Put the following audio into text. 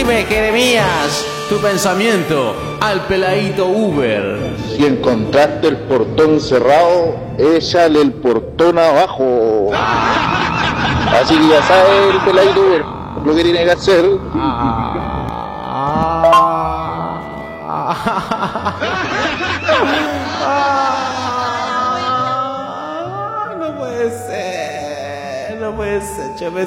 Dime, Jeremías, tu pensamiento al peladito Uber. Si encontraste el portón cerrado, échale el portón abajo. Así que ya sabe el peladito Uber lo que tiene que hacer. No puede ser,